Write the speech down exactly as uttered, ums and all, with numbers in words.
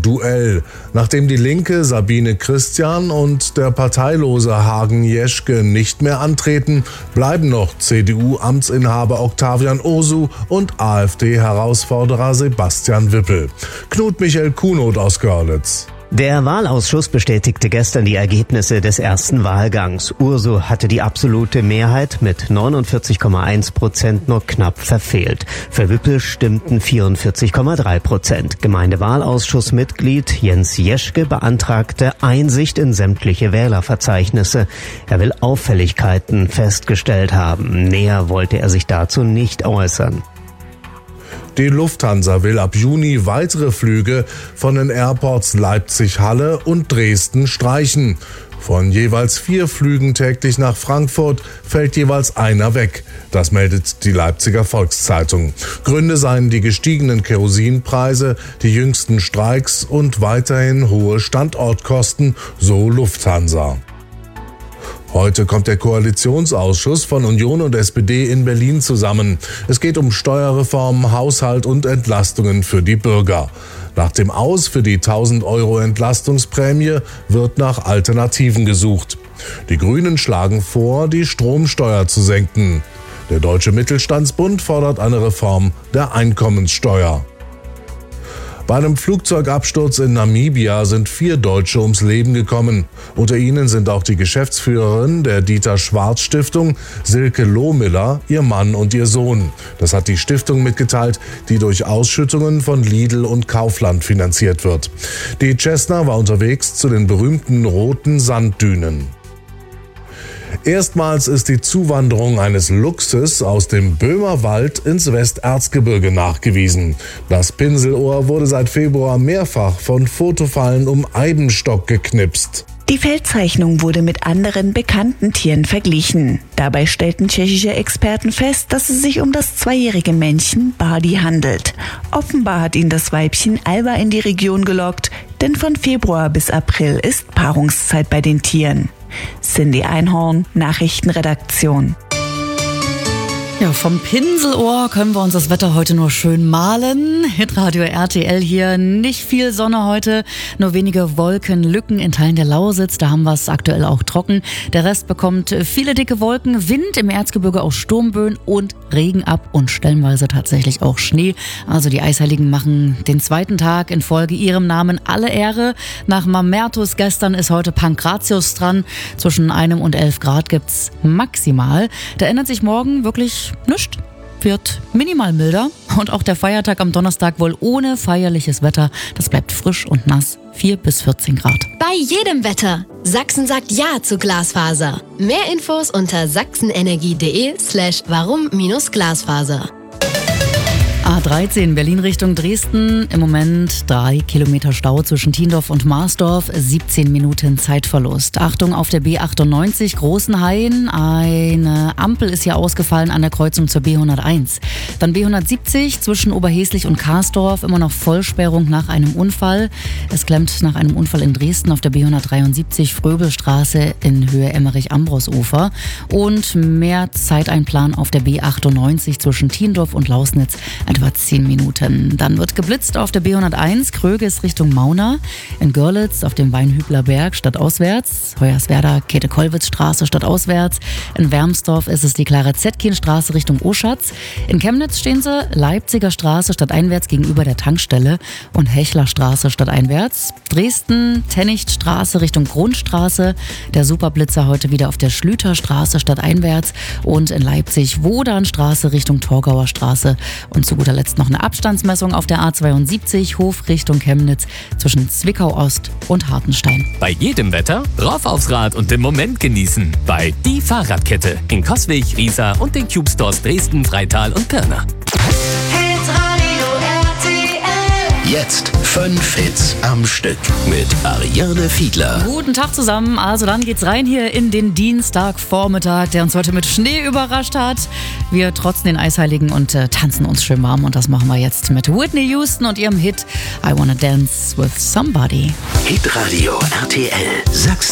Duell. Nachdem die Linke Sabine Christian und der parteilose Hagen Jeschke nicht mehr antreten, bleiben noch C D U-Amtsinhaber Octavian Ursu und AfD-Herausforderer Sebastian Wippel. Knut Michael Kunoth aus Görlitz. Der Wahlausschuss bestätigte gestern die Ergebnisse des ersten Wahlgangs. Ursu hatte die absolute Mehrheit mit neunundvierzig Komma eins Prozent nur knapp verfehlt. Für Wippel stimmten vierundvierzig Komma drei Prozent. Gemeindewahlausschussmitglied Jens Jeschke beantragte Einsicht in sämtliche Wählerverzeichnisse. Er will Auffälligkeiten festgestellt haben. Näher wollte er sich dazu nicht äußern. Die Lufthansa will ab Juni weitere Flüge von den Airports Leipzig-Halle und Dresden streichen. Von jeweils vier Flügen täglich nach Frankfurt fällt jeweils einer weg. Das meldet die Leipziger Volkszeitung. Gründe seien die gestiegenen Kerosinpreise, die jüngsten Streiks und weiterhin hohe Standortkosten, so Lufthansa. Heute kommt der Koalitionsausschuss von Union und S P D in Berlin zusammen. Es geht um Steuerreform, Haushalt und Entlastungen für die Bürger. Nach dem Aus für die tausend Euro Entlastungsprämie wird nach Alternativen gesucht. Die Grünen schlagen vor, die Stromsteuer zu senken. Der Deutsche Mittelstandsbund fordert eine Reform der Einkommenssteuer. Bei einem Flugzeugabsturz in Namibia sind vier Deutsche ums Leben gekommen. Unter ihnen sind auch die Geschäftsführerin der Dieter-Schwarz-Stiftung, Silke Lohmiller, ihr Mann und ihr Sohn. Das hat die Stiftung mitgeteilt, die durch Ausschüttungen von Lidl und Kaufland finanziert wird. Die Cessna war unterwegs zu den berühmten roten Sanddünen. Erstmals ist die Zuwanderung eines Luchses aus dem Böhmerwald ins Westerzgebirge nachgewiesen. Das Pinselohr wurde seit Februar mehrfach von Fotofallen um Eibenstock geknipst. Die Feldzeichnung wurde mit anderen bekannten Tieren verglichen. Dabei stellten tschechische Experten fest, dass es sich um das zweijährige Männchen Bardi handelt. Offenbar hat ihn das Weibchen Alba in die Region gelockt, denn von Februar bis April ist Paarungszeit bei den Tieren. Cindy Einhorn, Nachrichtenredaktion. Ja, vom Pinselohr können wir uns das Wetter heute nur schön malen. Hitradio R T L hier, nicht viel Sonne heute, nur wenige Wolkenlücken in Teilen der Lausitz, da haben wir es aktuell auch trocken. Der Rest bekommt viele dicke Wolken, Wind im Erzgebirge auch Sturmböen und Regen ab und stellenweise tatsächlich auch Schnee. Also die Eisheiligen machen den zweiten Tag in Folge ihrem Namen alle Ehre. Nach Mamertus gestern ist heute Pankratius dran. Zwischen einem und elf Grad gibt's maximal. Da ändert sich morgen wirklich nichts, wird minimal milder und auch der Feiertag am Donnerstag wohl ohne feierliches Wetter. Das bleibt frisch und nass, vier bis vierzehn Grad. Bei jedem Wetter. Sachsen sagt Ja zu Glasfaser. Mehr Infos unter sachsenenergie.de slash warum minus Glasfaser. A dreizehn Berlin Richtung Dresden, im Moment drei Kilometer Stau zwischen Tiendorf und Marsdorf, siebzehn Minuten Zeitverlust. Achtung auf der B achtundneunzig Großenhain, eine Ampel ist hier ausgefallen an der Kreuzung zur B hunderteins. Dann B hundertsiebzig zwischen Oberheslich und Karsdorf, immer noch Vollsperrung nach einem Unfall. Es klemmt nach einem Unfall in Dresden auf der B hundertdreiundsiebzig Fröbelstraße in Höhe Emmerich-Ambros-Ufer. Und mehr Zeiteinplan auf der B achtundneunzig zwischen Tiendorf und Lausnitz, etwa zehn Minuten. Dann wird geblitzt auf der B hunderteins, Kröges Richtung Mauna, in Görlitz auf dem Weinhübler Berg stadtauswärts, Hoyerswerda Käthe-Kollwitz-Straße stadtauswärts, in Wermsdorf ist es die Clara-Zetkin-Straße Richtung Oschatz, in Chemnitz stehen sie Leipziger Straße stadteinwärts gegenüber der Tankstelle und Hechlerstraße stadteinwärts, Dresden Tennichtstraße Richtung Grundstraße, der Superblitzer heute wieder auf der Schlüterstraße stadteinwärts und in Leipzig Wodanstraße Richtung Torgauer Straße und zu guter Letzt noch eine Abstandsmessung auf der A zweiundsiebzig Hof Richtung Chemnitz zwischen Zwickau Ost und Hartenstein. Bei jedem Wetter rauf aufs Rad und den Moment genießen. Bei Die Fahrradkette in Coswig, Riesa und den Cube Stores Dresden, Freital und Pirna. Jetzt fünf Hits am Stück mit Ariane Fiedler. Guten Tag zusammen. Also dann geht's rein hier in den Dienstagvormittag, der uns heute mit Schnee überrascht hat. Wir trotzen den Eisheiligen und äh, tanzen uns schön warm. Und das machen wir jetzt mit Whitney Houston und ihrem Hit I Wanna Dance with Somebody. Hitradio R T L Sachsen.